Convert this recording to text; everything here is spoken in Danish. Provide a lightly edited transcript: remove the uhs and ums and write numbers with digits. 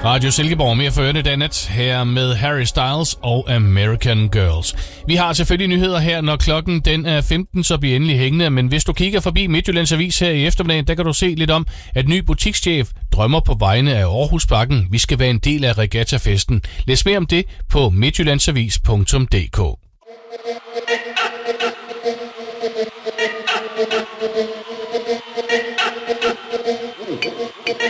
Radio Silkeborg, mere for ørerne Danet, her med Harry Styles og American Girls. Vi har selvfølgelig nyheder her, når klokken den er 15, så bliver endelig hængende. Men hvis du kigger forbi Midtjyllands Avis her i eftermiddagen, der kan du se lidt om, at ny butikschef drømmer på vegne af Aarhusbakken. Vi skal være en del af regattafesten. Læs mere om det på midtjyllandsavis.dk.